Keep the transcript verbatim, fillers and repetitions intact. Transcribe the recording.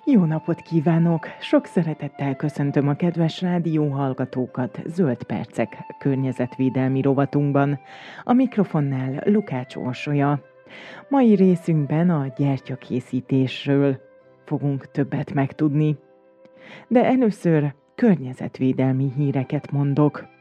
Jó napot kívánok! Sok szeretettel köszöntöm a kedves rádióhallgatókat Zöld Percek környezetvédelmi rovatunkban. A mikrofonnál Lukács Orsolya. Mai részünkben a gyertyakészítésről fogunk többet megtudni. De először környezetvédelmi híreket mondok.